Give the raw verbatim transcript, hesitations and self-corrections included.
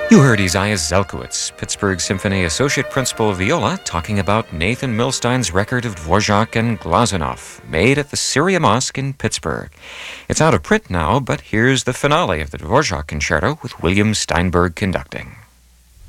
You heard Isaiah Zelkowitz, Pittsburgh Symphony Associate Principal of Viola, talking about Nathan Milstein's record of Dvorak and Glazunov, made at the Syria Mosque in Pittsburgh. It's out of print now, but here's the finale of the Dvorak Concerto with William Steinberg conducting.